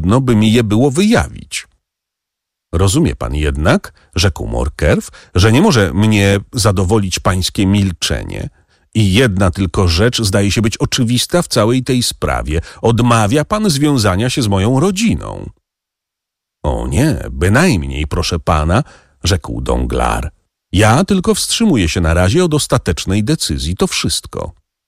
trudno by mi je było wyjawić. Rozumie pan jednak, rzekł Morkerf, że nie może mnie zadowolić pańskie milczenie. I jedna tylko rzecz zdaje się być oczywista w całej tej sprawie. Odmawia pan związania się z moją rodziną. O nie, bynajmniej, proszę pana, rzekł Danglars. Ja tylko wstrzymuję się na razie od ostatecznej decyzji, to wszystko.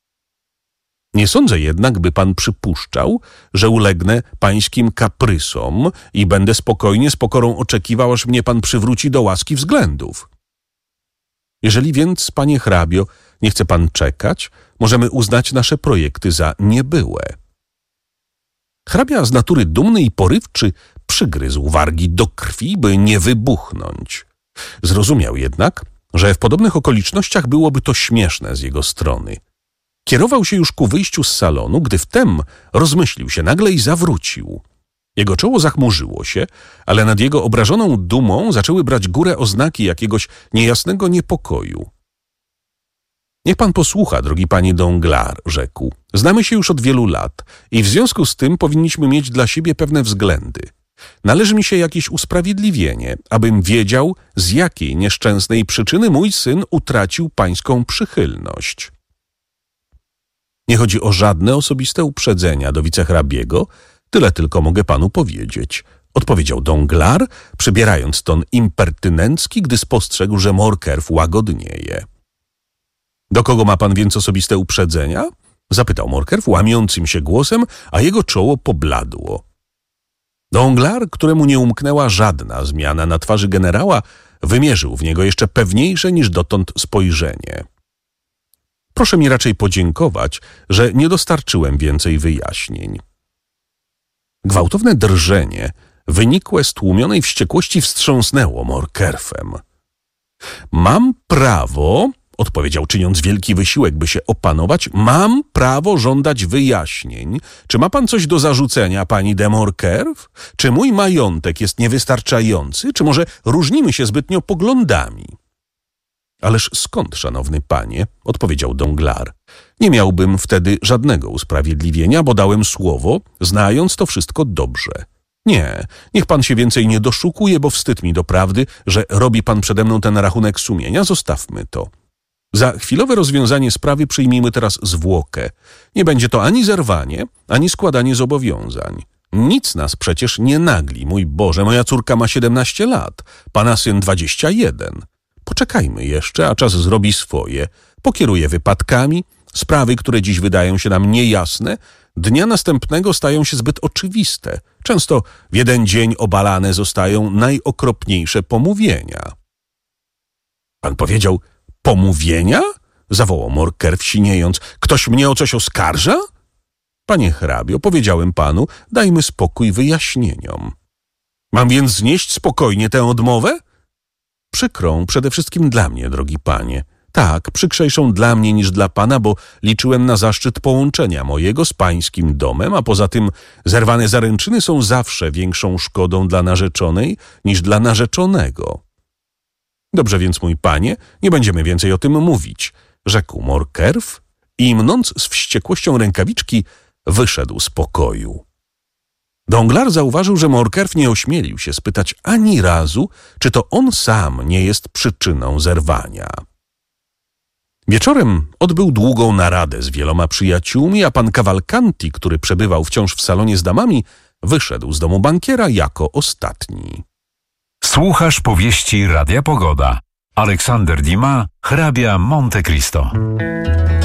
Nie sądzę jednak, by pan przypuszczał, że ulegnę pańskim kaprysom i będę spokojnie, z pokorą oczekiwał, aż mnie pan przywróci do łaski względów. Jeżeli więc, panie hrabio, nie chce pan czekać, możemy uznać nasze projekty za niebyłe. Hrabia z natury dumny i porywczy przygryzł wargi do krwi, by nie wybuchnąć. Zrozumiał jednak, że w podobnych okolicznościach byłoby to śmieszne z jego strony. Kierował się już ku wyjściu z salonu, gdy wtem rozmyślił się nagle i zawrócił. Jego czoło zachmurzyło się, ale nad jego obrażoną dumą zaczęły brać górę oznaki jakiegoś niejasnego niepokoju. Niech pan posłucha, drogi panie Danglars, rzekł. Znamy się już od wielu lat i w związku z tym powinniśmy mieć dla siebie pewne względy. Należy mi się jakieś usprawiedliwienie, abym wiedział, z jakiej nieszczęsnej przyczyny mój syn utracił pańską przychylność. Nie chodzi o żadne osobiste uprzedzenia do wicehrabiego, tyle tylko mogę panu powiedzieć, odpowiedział Danglars, przybierając ton impertynencki, gdy spostrzegł, że Morkerf łagodnieje. Do kogo ma pan więc osobiste uprzedzenia? Zapytał Morkerf łamiącym się głosem, a jego czoło pobladło. Danglars, któremu nie umknęła żadna zmiana na twarzy generała, wymierzył w niego jeszcze pewniejsze niż dotąd spojrzenie. Proszę mi raczej podziękować, że nie dostarczyłem więcej wyjaśnień. Gwałtowne drżenie, wynikłe z tłumionej wściekłości, wstrząsnęło Morkerfem. Mam prawo, odpowiedział, czyniąc wielki wysiłek, by się opanować, mam prawo żądać wyjaśnień. Czy ma pan coś do zarzucenia, pani de Morkerf? Czy mój majątek jest niewystarczający? Czy może różnimy się zbytnio poglądami? Ależ skąd, szanowny panie, odpowiedział Danglars. Nie miałbym wtedy żadnego usprawiedliwienia, bo dałem słowo, znając to wszystko dobrze. Nie, niech pan się więcej nie doszukuje, bo wstyd mi doprawdy, że robi pan przede mną ten rachunek sumienia. Zostawmy to. Za chwilowe rozwiązanie sprawy przyjmijmy teraz zwłokę. Nie będzie to ani zerwanie, ani składanie zobowiązań. Nic nas przecież nie nagli. Mój Boże, moja córka ma 17 lat, pana syn 21. Poczekajmy jeszcze, a czas zrobi swoje. Pokieruje wypadkami. Sprawy, które dziś wydają się nam niejasne, dnia następnego stają się zbyt oczywiste. Często w jeden dzień obalane zostają najokropniejsze pomówienia. Pan powiedział pomówienia? Zawołał Morkerf, siniejąc. Ktoś mnie o coś oskarża? Panie hrabio, powiedziałem panu, dajmy spokój wyjaśnieniom. Mam więc znieść spokojnie tę odmowę? Przykrą przede wszystkim dla mnie, drogi panie. Tak, przykrzejszą dla mnie niż dla pana, bo liczyłem na zaszczyt połączenia mojego z pańskim domem, a poza tym zerwane zaręczyny są zawsze większą szkodą dla narzeczonej niż dla narzeczonego. Dobrze więc, mój panie, nie będziemy więcej o tym mówić, rzekł Morkerf i mnąc z wściekłością rękawiczki wyszedł z pokoju. Danglars zauważył, że Morkerf nie ośmielił się spytać ani razu, czy to on sam nie jest przyczyną zerwania. Wieczorem odbył długą naradę z wieloma przyjaciółmi, a pan Cavalcanti, który przebywał wciąż w salonie z damami, wyszedł z domu bankiera jako ostatni. Słuchasz powieści Radia Pogoda. Aleksander Dumas, hrabia Monte Cristo.